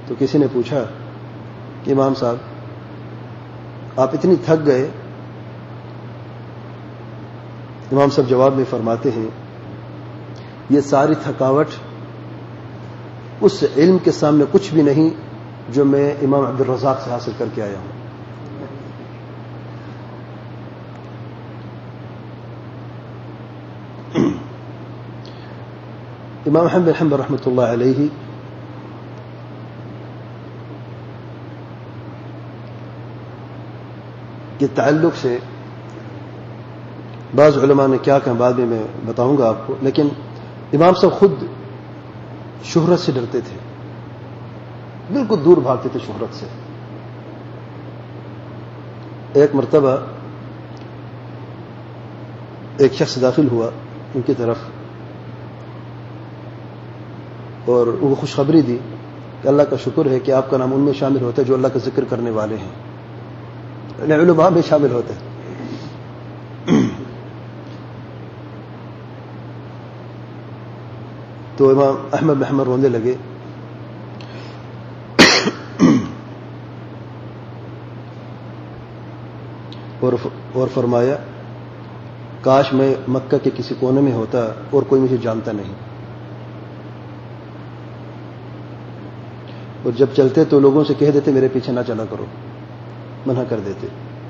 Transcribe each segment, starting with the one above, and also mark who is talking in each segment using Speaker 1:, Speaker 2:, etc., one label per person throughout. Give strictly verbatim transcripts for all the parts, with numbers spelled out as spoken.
Speaker 1: تو کسی نے پوچھا کہ امام صاحب آپ اتنی تھک گئے. امام صاحب جواب میں فرماتے ہیں یہ ساری تھکاوٹ اس علم کے سامنے کچھ بھی نہیں جو میں امام عبد الرزاق سے حاصل کر کے آیا ہوں. امام احمد بن حنبل رحمۃ اللہ علیہ کے تعلق سے بعض علماء نے کیا کہا بعد میں میں بتاؤں گا آپ کو، لیکن امام صاحب خود شہرت سے ڈرتے تھے، بالکل دور بھاگتے تھے شہرت سے. ایک مرتبہ ایک شخص داخل ہوا ان کی طرف اور ان کو خوشخبری دی کہ اللہ کا شکر ہے کہ آپ کا نام ان میں شامل ہوتا ہے جو اللہ کا ذکر کرنے والے ہیں، یعنی علماء میں شامل ہوتے ہیں. تو امام احمد بن حنبل رونے لگے. اور فرمایا کاش میں مکہ کے کسی کونے میں ہوتا اور کوئی مجھے جانتا نہیں. اور جب چلتے تو لوگوں سے کہہ دیتے میرے پیچھے نہ چلا کرو، منع کر دیتے.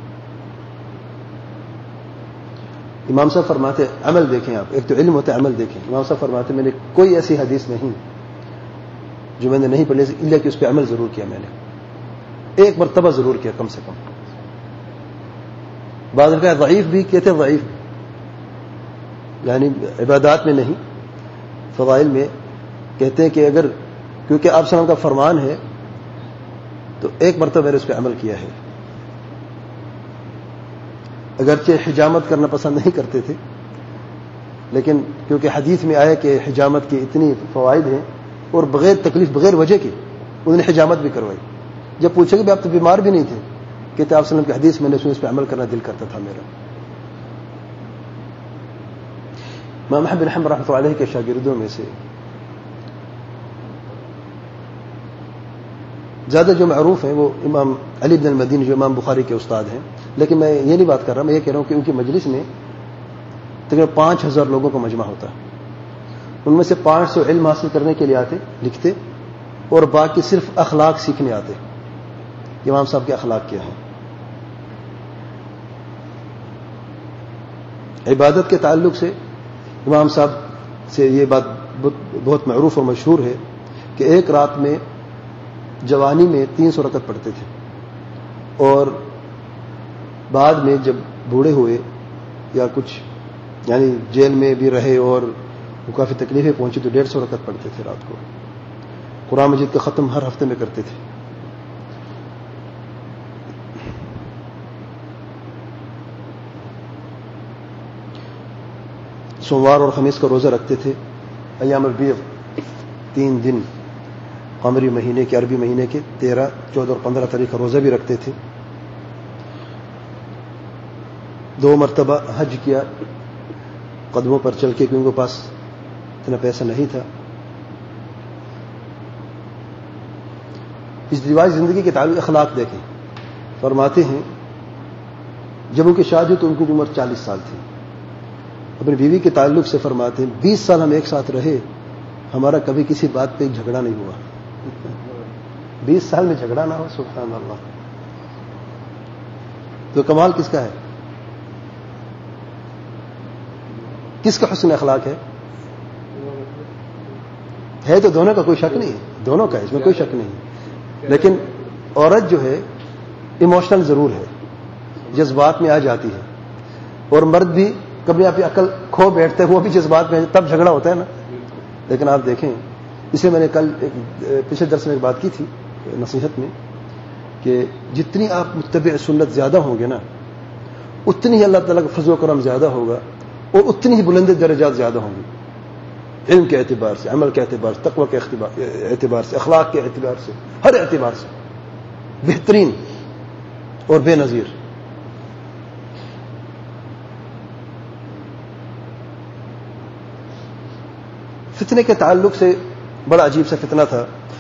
Speaker 1: امام صاحب فرماتے عمل دیکھیں آپ، ایک تو علم ہوتا ہے عمل دیکھیں. امام صاحب فرماتے میں نے کوئی ایسی حدیث نہیں جو میں نے نہیں پڑھی الا کہ اس پہ عمل ضرور کیا، میں نے ایک مرتبہ ضرور کیا کم سے کم. بعض کا ضعیف بھی کہتے ہیں، ضعیف یعنی عبادات میں نہیں، فضائل میں کہتے ہیں کہ اگر کیونکہ آپ صلی اللہ علیہ وسلم کا فرمان ہے تو ایک مرتبہ میں نے اس پہ عمل کیا ہے. اگرچہ حجامت کرنا پسند نہیں کرتے تھے، لیکن کیونکہ حدیث میں آیا کہ حجامت کی اتنی فوائد ہیں اور بغیر تکلیف بغیر وجہ کے انہوں نے حجامت بھی کروائی. جب پوچھے کہ آپ تو بیمار بھی نہیں تھے، کہتے آپ صلی اللہ علیہ وسلم کی حدیث میں نے سنی، اس پہ عمل کرنا دل کرتا تھا میرا. امام احمد بن حنبل رحمۃ اللہ علیہ کے شاگردوں میں سے زیادہ جو معروف ہیں وہ امام علی بن المدینی جو امام بخاری کے استاد ہیں. لیکن میں یہ نہیں بات کر رہا، میں یہ کہہ رہا ہوں کہ ان کی مجلس میں تقریباً پانچ ہزار لوگوں کا مجمع ہوتا ہے. ان میں سے پانچ سو علم حاصل کرنے کے لیے آتے لکھتے اور باقی صرف اخلاق سیکھنے آتے. امام صاحب کے اخلاق کیا ہیں. عبادت کے تعلق سے امام صاحب سے یہ بات بہت معروف اور مشہور ہے کہ ایک رات میں جوانی میں تین سو رکعت پڑھتے تھے، اور بعد میں جب بوڑھے ہوئے یا کچھ یعنی جیل میں بھی رہے اور کافی تکلیفیں پہنچی تو ڈیڑھ سو رکعت پڑھتے تھے رات کو. قرآن مجید کا ختم ہر ہفتے میں کرتے تھے. سوموار اور خمیس کا روزہ رکھتے تھے. ایام البیض تین دن قمری مہینے کے عربی مہینے کے تیرہ چودہ اور پندرہ تاریخ کا روزہ بھی رکھتے تھے. دو مرتبہ حج کیا قدموں پر چل کے، کیونکہ ان کے پاس اتنا پیسہ نہیں تھا. اس رواج زندگی کے تعلق اخلاق دیکھیں. فرماتے ہیں جب ان کی شادی تو ان کی عمر چالیس سال تھی. اپنی بیوی کے تعلق سے فرماتے ہیں بیس سال ہم ایک ساتھ رہے، ہمارا کبھی کسی بات پہ جھگڑا نہیں ہوا. بیس سال میں جھگڑا نہ ہو، سبحان اللہ. تو کمال کس کا ہے؟ کس کا حسن اخلاق ہے؟ ہے تو دونوں کا، کوئی شک نہیں، دونوں کا ہے، اس میں کوئی شک نہیں. لیکن عورت جو ہے ایموشنل ضرور ہے، جذبات میں آ جاتی ہے، اور مرد بھی کبھی آپ عقل کھو بیٹھتے ہیں، وہ بھی جذبات میں، تب جھگڑا ہوتا ہے نا. لیکن آپ دیکھیں، اسے میں نے کل پچھلے درس میں ایک بات کی تھی نصیحت میں کہ جتنی آپ متبع سنت زیادہ ہوں گے نا، اتنی ہی اللہ تعالیٰ کا فضل و کرم زیادہ ہوگا اور اتنی ہی بلند درجات زیادہ ہوں گی، علم کے اعتبار سے، عمل کے اعتبار سے، تقوی کے اعتبار سے، اخلاق کے اعتبار سے، ہر اعتبار سے بہترین اور بے نظیر. فتنے کے تعلق سے بڑا عجیب سا فتنہ تھا.